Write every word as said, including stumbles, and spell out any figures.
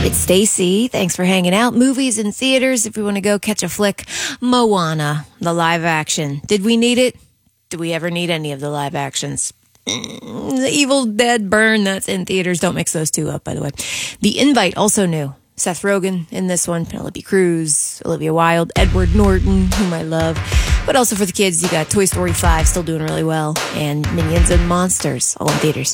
It's Stacy. Thanks for hanging out. Movies and theaters. If we want to go catch a flick, Moana, the live action. Did we need it? Do we ever need any of the live actions? Mm, the Evil Dead Burn, that's in theaters. Don't mix those two up, by the way. The Invite, also new. Seth Rogen in this one, Penelope Cruz, Olivia Wilde, Edward Norton, whom I love. But also for the kids, you got Toy Story five still doing really well, and Minions and Monsters, all in theaters.